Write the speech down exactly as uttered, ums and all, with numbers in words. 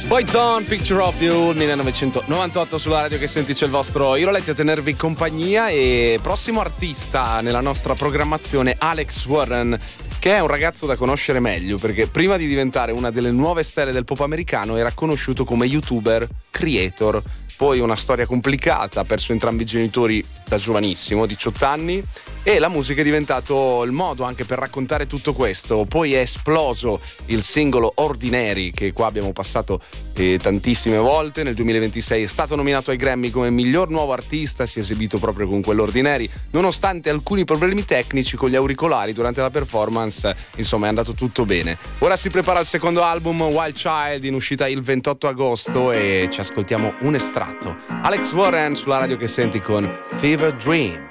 Boyzone, Picture of You, millenovecentonovantotto sulla radio che senti, c'è il vostro Iroletti a tenervi compagnia. E prossimo artista nella nostra programmazione, Alex Warren, che è un ragazzo da conoscere meglio, perché prima di diventare una delle nuove stelle del pop americano era conosciuto come youtuber, creator. Poi una storia complicata, ha perso entrambi i genitori da giovanissimo, diciotto anni, e la musica è diventato il modo anche per raccontare tutto questo. Poi è esploso il singolo Ordinary, che qua abbiamo passato eh, tantissime volte. Nel duemilaventisei è stato nominato ai Grammy come miglior nuovo artista, si è esibito proprio con quell'Ordinary, nonostante alcuni problemi tecnici con gli auricolari durante la performance. Insomma, è andato tutto bene. Ora si prepara il secondo album, Wild Child, in uscita il ventotto agosto, e ci ascoltiamo un estratto. Alex Warren sulla radio che senti con Fever Dream.